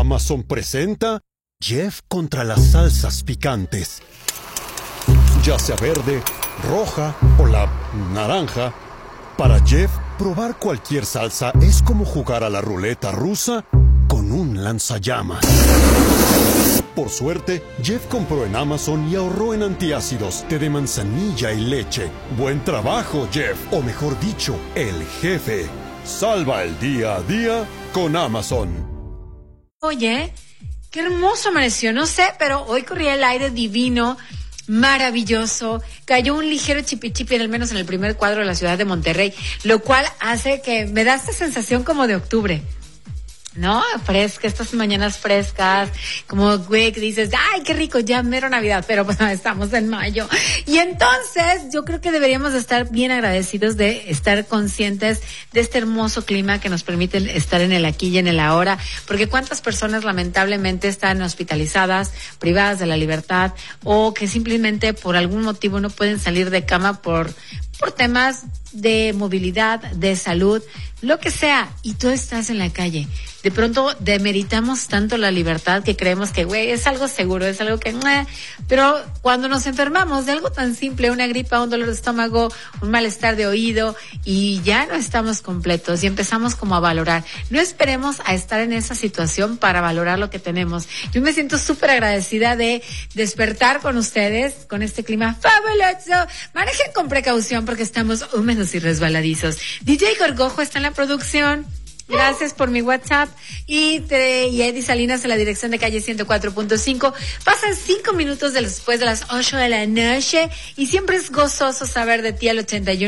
Amazon presenta Jeff contra las salsas picantes. Ya sea verde, roja o la naranja, para Jeff, probar cualquier salsa es como jugar a la ruleta rusa con un lanzallamas. Por suerte, Jeff compró en Amazon y ahorró en antiácidos, té de manzanilla y leche. ¡Buen trabajo, Jeff! O mejor dicho, el jefe. Salva el día a día con Amazon. Oye, qué hermoso amaneció. No sé, pero hoy corría el aire divino, maravilloso. Cayó un ligero chipi-chipi, al menos en el primer cuadro de la ciudad de Monterrey, lo cual hace que me da esta sensación como de octubre, ¿no? Fresca, estas mañanas frescas, como güey, que dices, ay, qué rico, ya mero Navidad, pero pues estamos en mayo. Y entonces, yo creo que deberíamos de estar bien agradecidos de estar conscientes de este hermoso clima que nos permite estar en el aquí y en el ahora, porque cuántas personas lamentablemente están hospitalizadas, privadas de la libertad, o que simplemente por algún motivo no pueden salir de cama por temas de movilidad, de salud, lo que sea, y tú estás en la calle. De pronto demeritamos tanto la libertad que creemos que, güey, es algo seguro, es algo que... Pero cuando nos enfermamos de algo tan simple, una gripa, un dolor de estómago, un malestar de oído, y ya no estamos completos y empezamos como a valorar. No esperemos a estar en esa situación para valorar lo que tenemos. Yo me siento súper agradecida de despertar con ustedes, con este clima fabuloso. Manejen con precaución porque estamos húmedos y resbaladizos. DJ Gorgojo está en la producción. Gracias por mi WhatsApp. Y Eddie Salinas en la dirección de calle 104.5. Pasan 5 minutos después de las 8 de la noche. Y siempre es gozoso saber de ti al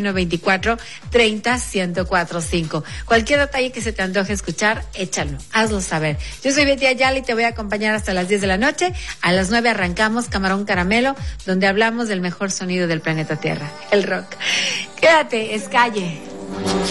8124-30-1045. Cualquier detalle que se te antoje escuchar, échalo, hazlo saber. Yo soy Betty Ayala y te voy a acompañar hasta las 10 de la noche. A las 9 arrancamos Camarón Caramelo, donde hablamos del mejor sonido del planeta Tierra, el rock. Quédate, es calle.